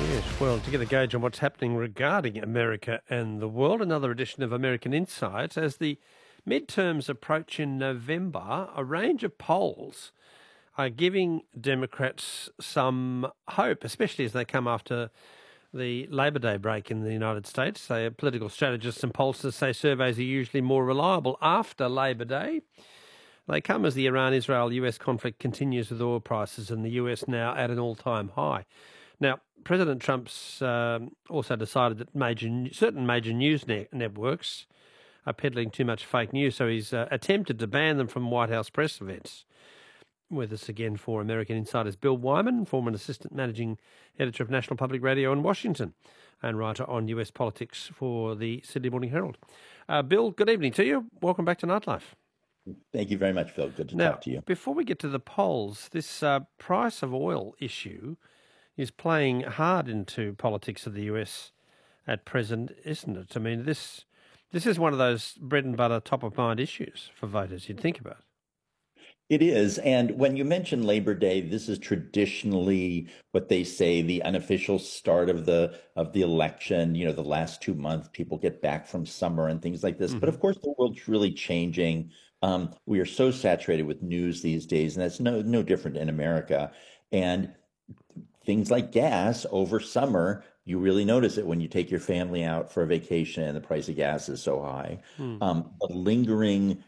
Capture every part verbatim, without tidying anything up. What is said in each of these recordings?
Yes, well, to get a gauge on what's happening regarding America and the world, another edition of American Insights. As the midterms approach in November, a range of polls are giving Democrats some hope, especially as they come after the Labor Day break in the United States. They, political strategists and pollsters say surveys are usually more reliable after Labor Day. They come as the Iran-Israel-U S conflict continues with oil prices and the U S now at an all-time high. Now, President Trump's um, also decided that major, certain major news ne- networks are peddling too much fake news, so he's uh, attempted to ban them from White House press events. With us again for American Insiders, Bill Wyman, former assistant managing editor of National Public Radio in Washington and writer on U S politics for the Sydney Morning Herald. Uh, Bill, good evening to you. Welcome back to Nightlife. Thank you very much, Phil. Good to now, talk to you. Before we get to the polls, this uh, price of oil issue is playing hard into politics of the U S at present, isn't it? I mean, this this is one of those bread and butter, top of mind issues for voters you'd think about. It is. And when you mention Labor Day, this is traditionally what they say, the unofficial start of the of the election. You know, the last two months, people get back from summer and things like this. Mm-hmm. But of course, the world's really changing. Um, we are so saturated with news these days, and that's no no different in America. And things like gas over summer, you really notice it when you take your family out for a vacation and the price of gas is so high. Mm. Um, but lingering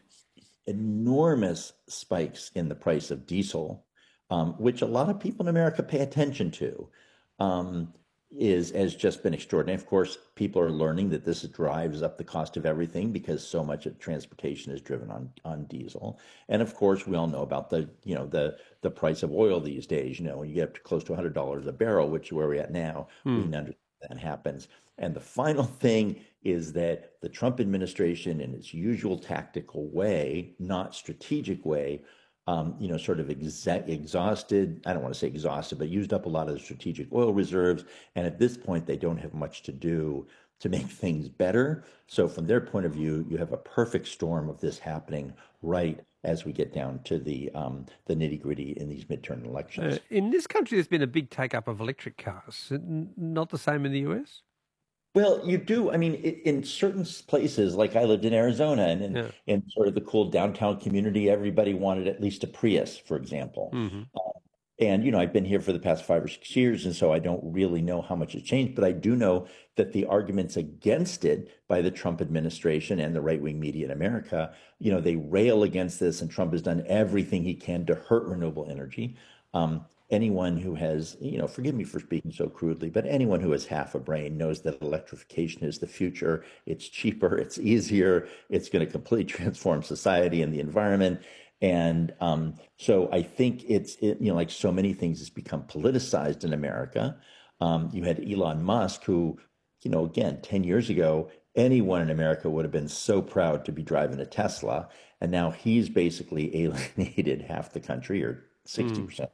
enormous spikes in the price of diesel, um, which a lot of people in America pay attention to, um, is has just been extraordinary. Of course, people are learning that this drives up the cost of everything because so much of transportation is driven on on diesel. And of course, we all know about the you know the the price of oil these days. You know, when you get up to close to one hundred dollars a barrel, which is where we're at now, hmm. we can understand that happens. And the final thing is that the Trump administration, in its usual tactical way, not strategic way, um, you know, sort of exa- exhausted, I don't want to say exhausted, but used up a lot of the strategic oil reserves. And at this point, they don't have much to do to make things better. So from their point of view, you have a perfect storm of this happening right as we get down to the um, the nitty gritty in these midterm elections. Uh, in this country, there's been a big take up of electric cars. Not the same in the U S? Well, you do. I mean, in certain places, like I lived in Arizona, and in, yeah. in sort of the cool downtown community, everybody wanted at least a Prius, for example. Mm-hmm. Uh, and, you know, I've been here for the past five or six years, and so I don't really know how much has changed. But I do know that the arguments against it by the Trump administration and the right-wing media in America, you know, they rail against this, and Trump has done everything he can to hurt renewable energy. Um, Anyone who has, you know, forgive me for speaking so crudely, but anyone who has half a brain knows that electrification is the future. It's cheaper, it's easier, it's going to completely transform society and the environment. And um, so I think it's, it, you know, like so many things, it's become politicized in America. Um, you had Elon Musk, who, you know, again, ten years ago, anyone in America would have been so proud to be driving a Tesla. And now he's basically alienated half the country, or sixty percent. Mm.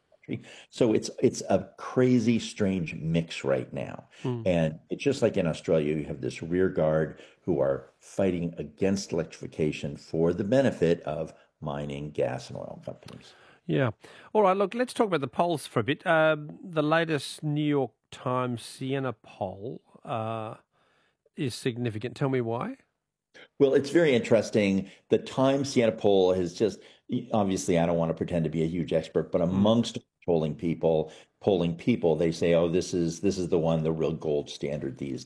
So it's it's a crazy, strange mix right now. Mm. And it's just like in Australia, you have this rear guard who are fighting against electrification for the benefit of mining, gas, and oil companies. Yeah. All right, look, let's talk about the polls for a bit. Um, the latest New York Times Siena poll uh, is significant. Tell me why. Well, it's very interesting. The Times Siena poll has just, obviously, I don't want to pretend to be a huge expert, but amongst mm. polling people, polling people, they say, oh, this is this is the one, the real gold standard these